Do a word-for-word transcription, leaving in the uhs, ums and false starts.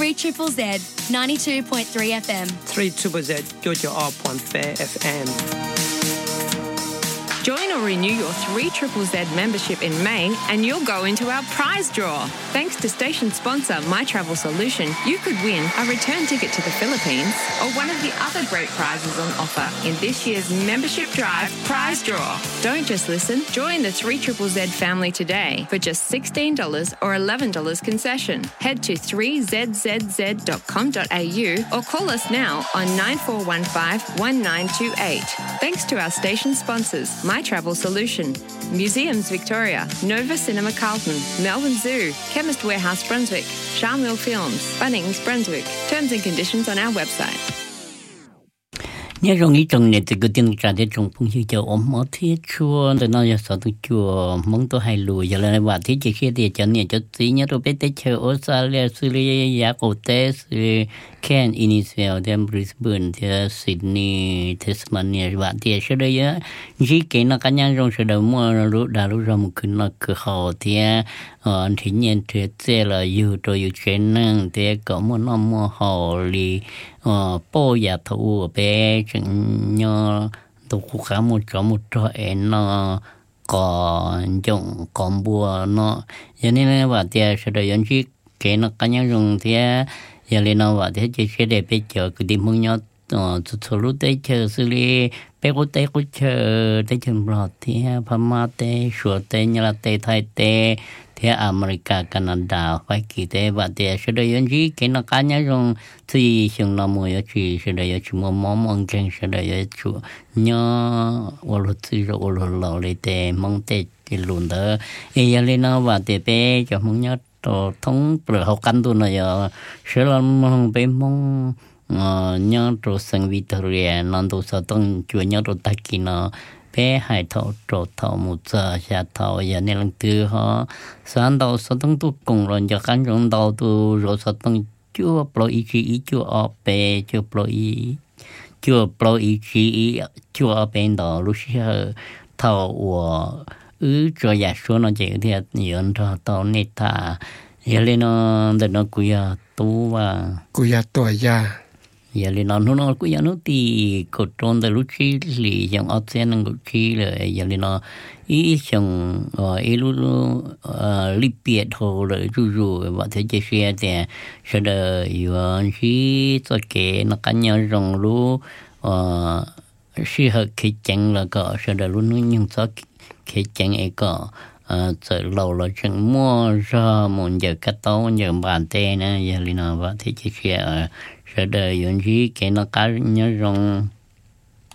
three triple Z, ninety-two point three F M. three triple Z, Georgia R point four F M. Join or renew your three triple Z membership in May and you'll go into our prize draw. Thanks to station sponsor My Travel Solution, you could win a return ticket to the Philippines or one of the other great prizes on offer in this year's Membership Drive prize draw. Don't just listen, join the three triple Z family today for just sixteen dollars or eleven dollars concession. Head to three z z z dot com dot a u or call us now on nine four one five, one nine two eight. Thanks to our station sponsors, My Travel Solution, Museums Victoria, Nova Cinema Carlton, Melbourne Zoo, Chemist Warehouse Brunswick, Charmel Films, Bunnings Brunswick. Terms and conditions on our website. nhớ rằng ý trong này thì cái tiếng trả để trong phong hiệu ôm mỏ thiết chua từ nó giờ sợ tôi chua mong tôi hay lùi giờ là bà thiết chỉ khi thì cho nên cho tí nhớ tôi biết tới chơi Australia, Syria, giá cổ tế, Cairns, Innisfail, then Brisbane, then Sydney, Tasmania, bà thì sẽ đây á chỉ cái nó cá nhân trong sự đầu mua lúc đã lúc ra một cái nó cửa hồ thì ờ thì nhiên thì thế là yêu tôi yêu chuyện năng thì có một nó mua hồ li ờ bao giờ thu bé chừng nhớ tôi cũng khá một chỗ một chỗ em nó có dùng còn bùa nó cho nên là bà thì sẽ đây anh chỉ cái nó cá nhân dùng thì giờ lên nó bà thì chỉ sẽ để bây giờ cái điểm mong nhớ ờ số lúc đấy chờ xử lý bé có té có chờ tới chừng rồi thì Pama té sửa té như là té Thái té thế America, Canada phải kỳ thế và thế sẽ đây anh chỉ cái nó cá nhân trong thì chúng nó mua chỉ sẽ đây chúng mua món món chân sẽ đây chú nhớ ở lúc thì rồi ở lúc lâu để thế mong thế cái luôn đó ấy lên nó và thế bé cho mong nhớ tổ thống bữa học căn tu này giờ sẽ làm mong bé mong nhớ tổ sinh Victoria non tổ sao tông chúa nhớ tổ ta kỳ nó bé hai thầu trộn thầu một giờ xa thầu giờ nên lần thứ họ sáng đầu số tông tu cùng rồi cho cán rong đầu tu rồi số tông chưa pro ý chí chưa ở bé chưa pro ý chưa pro ý chí chưa ở bên đó lúc xưa thầu của ứ cho giả số nó chỉ thì nhiều hơn thầu nét thà giờ lên nó để nó cùi tu và cùi tuổi già giờ lên nó nó cũng giờ nó thì cột tròn từ lúc chi lì trong ốc sen nó cũng chi rồi giờ lên nó ý trong ờ ý lúc lip biệt hồ rồi ru ru và thế chế xe thì sau đó giờ chỉ cho cái nó cá nhân rong lu ờ chỉ hợp cái chân là có sau đó luôn nó nhưng cho cái chân ấy có ờ giờ lâu là chẳng mua ra một giờ cắt tóc giờ bàn tay nè giờ lên nó và thế chế xe ở sau đó yon chỉ cái nó cá nhớ rong